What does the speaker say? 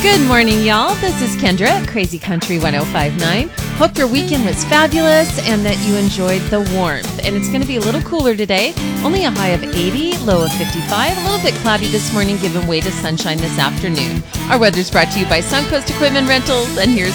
Good morning, y'all. This is Kendra at Crazy Country 105.9. Hope your weekend was fabulous and that you enjoyed the warmth. And it's going to be a little cooler today. Only a high of 80, low of 55. A little bit cloudy this morning, giving way to sunshine this afternoon. Our weather's brought to you by Suncoast Equipment Rentals, and here's